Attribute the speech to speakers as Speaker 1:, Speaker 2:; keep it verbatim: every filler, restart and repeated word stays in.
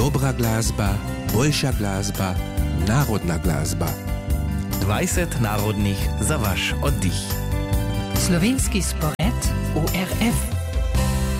Speaker 1: Dobra glazba, boljša glazba, narodna glazba.
Speaker 2: dvajset narodnih za vaš oddih.
Speaker 3: Slovenski spored O R F.